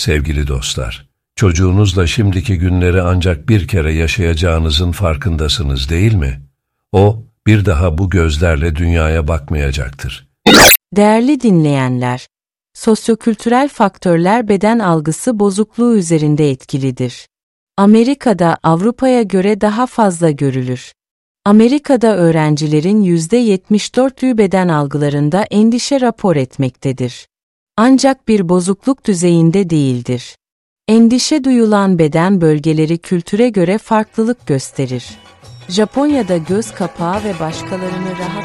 Sevgili dostlar, çocuğunuzla şimdiki günleri ancak bir kere yaşayacağınızın farkındasınız değil mi? O, bir daha bu gözlerle dünyaya bakmayacaktır. Değerli dinleyenler, sosyokültürel faktörler beden algısı bozukluğu üzerinde etkilidir. Amerika'da Avrupa'ya göre daha fazla görülür. Amerika'da öğrencilerin %74'ü beden algılarında endişe rapor etmektedir. Ancak bir bozukluk düzeyinde değildir. Endişe duyulan beden bölgeleri kültüre göre farklılık gösterir. Japonya'da göz kapağı ve başkalarını rahat